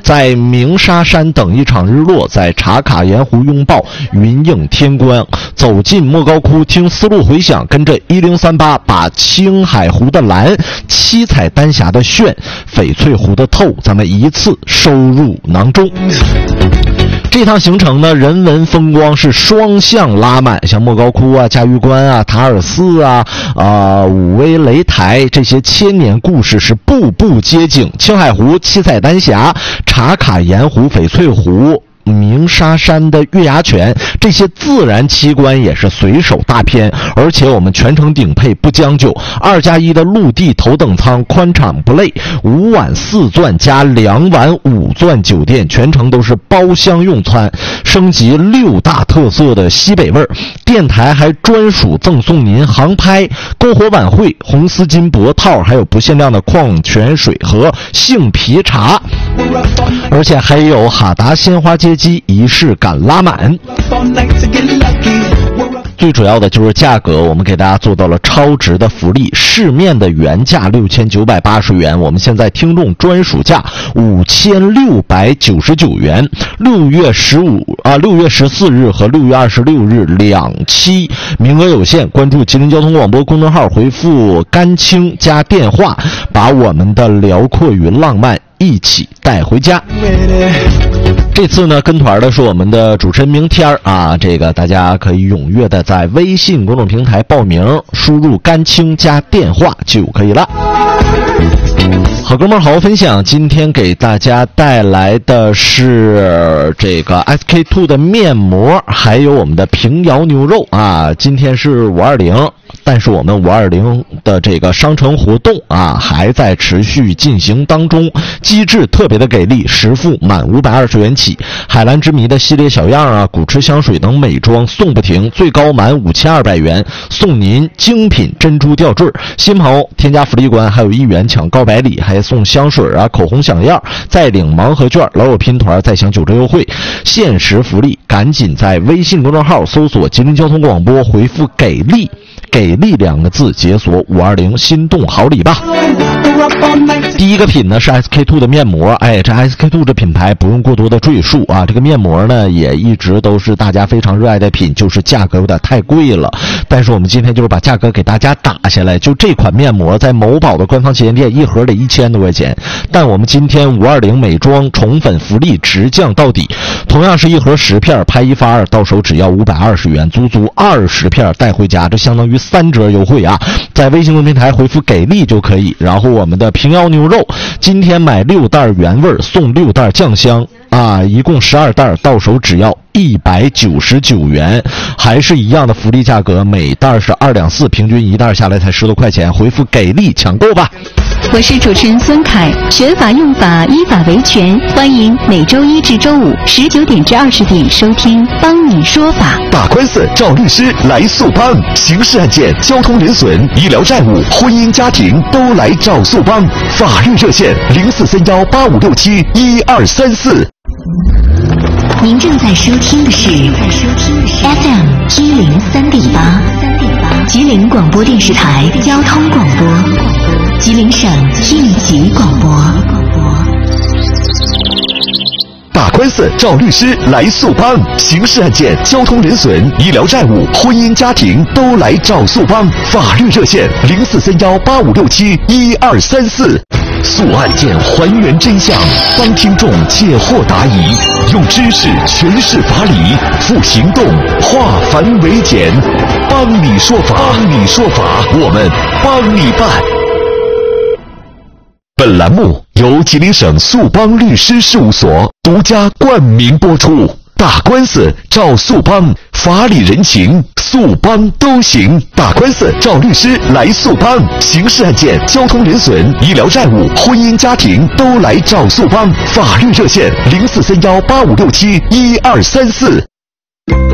在鸣沙山等一场日落，在茶卡盐湖拥抱云映天光，走进莫高窟听丝路回响，跟着1038把青海湖的蓝、七彩丹霞的炫、翡翠湖的透，咱们一次收入囊中。这趟行程呢，人文风光是双向拉满，像莫高窟啊、嘉峪关啊、塔尔寺啊、武威擂台这些千年故事是步步接景。青海湖、七彩丹霞、茶卡盐湖、翡翠湖、鸣沙山的月牙泉，这些自然奇观也是随手大片，而且我们全程顶配不将就，2+1的陆地头等舱，宽敞不累，5晚4钻加2晚5钻酒店，全程都是包厢用餐，升级6大特色的西北味儿，电台还专属赠送您航拍、篝火晚会、红丝巾脖套，还有不限量的矿泉水和杏皮茶，而且还有哈达鲜花接机，仪式感拉满。最主要的就是价格，我们给大家做到了超值的福利，市面的原价6980元，我们现在听众专属价5699元。6月14日和6月26日2期，名额有限，关注吉林交通广播公众号，回复甘青加电话，把我们的辽阔与浪漫一起带回家。这次呢，跟团的是我们的主持人明天啊，这个大家可以踊跃的在微信公众平台报名，输入甘青加电话就可以了。好哥们儿好好分享，今天给大家带来的是这个 SK2 的面膜，还有我们的平遥牛肉啊。今天是520，但是我们520的这个商城活动啊还在持续进行当中，机制特别的给力，实付满520元起，海蓝之谜的系列小样啊、古驰香水等美妆送不停，最高满5200元送您精品珍珠吊坠，新朋友添加福利关还有1元抢告白礼，还送香水啊、口红响样，再领盲盒券，老友拼团再享9折优惠，限时福利，赶紧在微信公众号搜索吉林交通广播，回复给力给力2个字，解锁520心动好礼吧。第一个品呢是 SK2 的面膜，这 SK2 这品牌不用过多的赘述啊，这个面膜呢也一直都是大家非常热爱的品，就是价格有点太贵了，但是我们今天就是把价格给大家打下来，就这款面膜在某宝的官方旗舰店一盒得1000多块钱，但我们今天520美妆宠粉福利直降到底，同样是一盒10片，拍1发2，到手只要520元，足足20片带回家，这相当于3折优惠啊！在微信公众平台回复给力就可以，然后我们的平遥牛肉今天买6袋原味送6袋酱香啊，一共12袋，到手只要199元，还是一样的福利价格，每袋是2两4，平均1袋下来才10多块钱，回复给力抢购吧。 我是主持人孙凯，学法用法，依法维权，欢迎每周1至周519点至20点收听帮你说法。 打官司找律师来速帮，刑事案件、交通人损、医疗债务、婚姻家庭都来找速帮。法律热线043185671234。 您正在收听的是 FM 103.8，吉林广播电视台交通广播，吉林省应急广播。 打官司找律师来速帮，刑事案件、交通人损、医疗债务、婚姻家庭都来找速帮。法律热线043185671234。速案件还原真相，帮听众解惑答疑，用知识诠释法理，付行动化繁为简，帮你说法，帮你说法，我们帮你办。本栏目由吉林省速帮律师事务所独家冠名播出。打官司找速帮，法理人情速帮都行。打官司找律师来速帮，刑事案件、交通人损、医疗债务、婚姻家庭都来找速帮。法律热线043185671234。